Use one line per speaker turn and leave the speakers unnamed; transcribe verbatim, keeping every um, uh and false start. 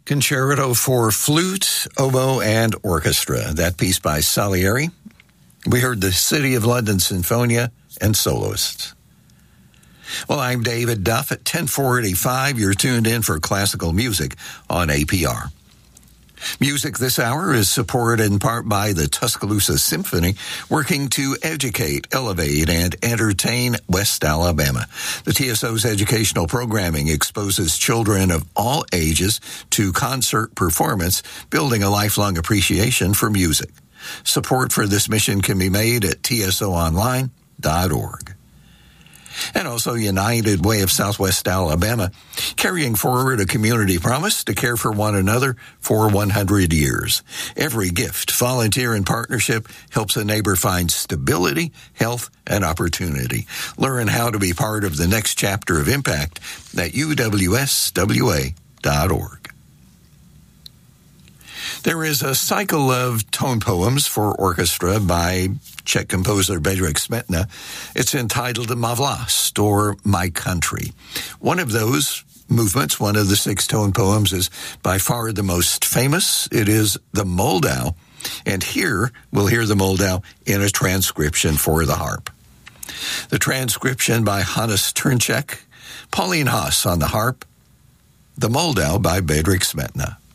Concerto for Flute, Oboe, and Orchestra. That piece by Salieri. We heard the City of London Sinfonia and Soloists. Well, I'm David Duff at ten forty-five. You're tuned in for classical music on A P R. Music this hour is supported in part by the Tuscaloosa Symphony, working to educate, elevate, and entertain West Alabama. The T S O's educational programming exposes children of all ages to concert performance, building a lifelong appreciation for music. Support for this mission can be made at T S O online dot org. And also United Way of Southwest Alabama, carrying forward a community promise to care for one another for one hundred years. Every gift, volunteer, and partnership helps a neighbor find stability, health, and opportunity. Learn how to be part of the next chapter of impact at U W S W A dot org. There is a cycle of tone poems for orchestra by Czech composer Bedřich Smetana. It's entitled Má vlast, or My Country. One of those movements, one of the six tone poems, is by far the most famous. It is the Moldau, and here we'll hear the Moldau in a transcription for the harp. The transcription by Hannes Turnček, Pauline Haas on the harp, the Moldau by Bedřich Smetana.